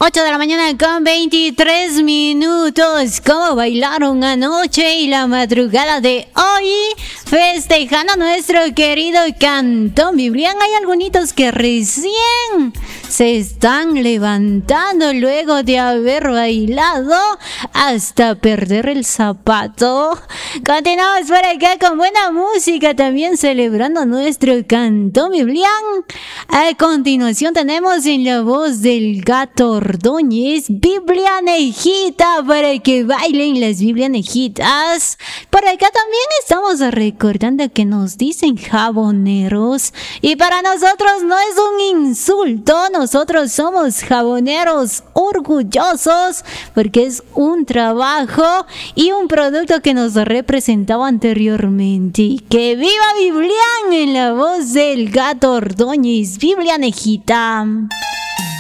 8 de la mañana con 23 minutos. ¿Cómo bailaron anoche y la madrugada de hoy? Festejando a nuestro querido Cantón Biblián. Hay algunos que recién se están levantando luego de haber bailado hasta perder el zapato. Continuamos por acá con buena música, también celebrando nuestro Cantón Biblián. A continuación tenemos en la voz del Gato Ordóñez, Biblia Nejita, para que bailen las Biblia Nejitas. Por acá también estamos recordando que nos dicen jaboneros, y para nosotros no es un insulto, nosotros somos jaboneros orgullosos porque es un trabajo y un producto que nos representaba anteriormente. ¡Que viva Biblián! En la voz del Gato Ordóñez, Biblia Nejita.